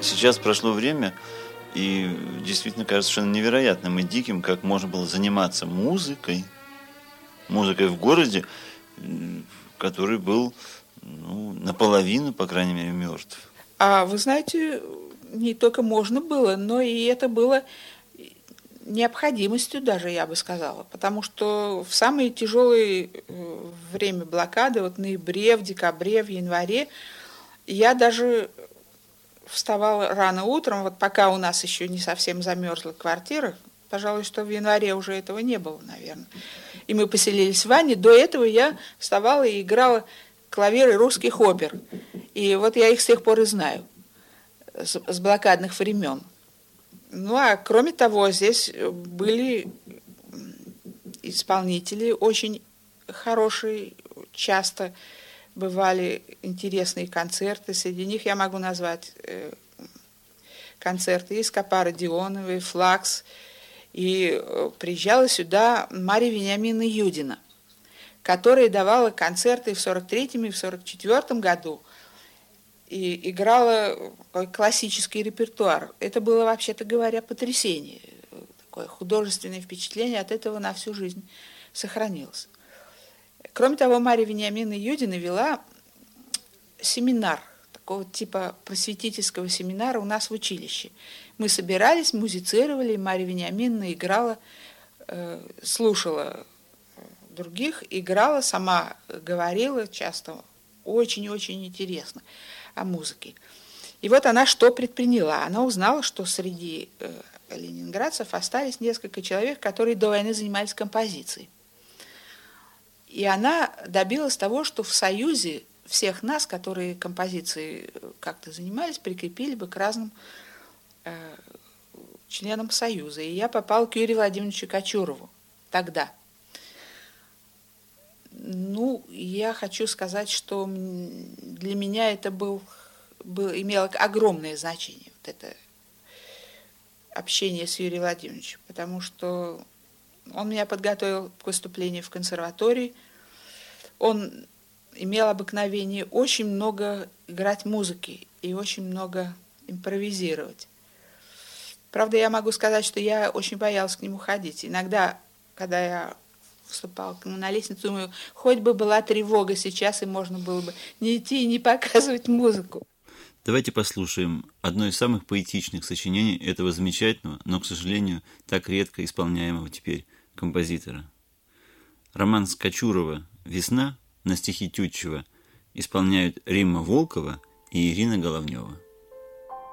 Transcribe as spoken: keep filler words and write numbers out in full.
Сейчас прошло время, и действительно кажется совершенно невероятным и диким, как можно было заниматься музыкой, музыкой в городе, который был, ну, наполовину, по крайней мере, мертв. А вы знаете, не только можно было, но и это было необходимостью даже, я бы сказала, потому что в самое тяжелое время блокады, вот в ноябре, в декабре, в январе, я даже вставала рано утром, вот пока у нас еще не совсем замерзла квартира, пожалуй, что в январе уже этого не было, наверное, и мы поселились в ванне, до этого я вставала и играла клавиры русских опер, и вот я их с тех пор и знаю, с, с блокадных времен. Ну, а кроме того, здесь были исполнители очень хорошие, часто бывали интересные концерты. Среди них я могу назвать концерты из Скопа Родионовой, Флакс. И приезжала сюда Марья Вениаминовна Юдина, которая давала концерты в сорок третьем и в сорок четвёртом году. И играла классический репертуар. Это было, вообще-то говоря, потрясение. Такое художественное впечатление от этого на всю жизнь сохранилось. Кроме того, Марья Вениаминовна Юдина вела семинар, такого типа просветительского семинара у нас в училище. Мы собирались, музицировали, и Марья Вениаминовна играла, э, слушала других, играла, сама говорила, часто очень-очень интересно о музыке. И вот она что предприняла? Она узнала, что среди э, ленинградцев остались несколько человек, которые до войны занимались композицией. И она добилась того, что в Союзе всех нас, которые композицией как-то занимались, прикрепили бы к разным э, членам Союза. И я попала к Юрию Владимировичу Кочурову тогда. Ну, я хочу сказать, что для меня это был, был, имело огромное значение, вот это общение с Юрием Владимировичем, потому что он меня подготовил к выступлению в консерватории. Он имел обыкновение очень много играть музыки и очень много импровизировать. Правда, я могу сказать, что я очень боялась к нему ходить. Иногда, когда я вступала к нему на лестницу, думаю, хоть бы была тревога сейчас, и можно было бы не идти и не показывать музыку. Давайте послушаем одно из самых поэтичных сочинений этого замечательного, но, к сожалению, так редко исполняемого теперь композитора. Романс Кочурова «Весна» на стихи Тютчева исполняют Римма Волкова и Ирина Головнева.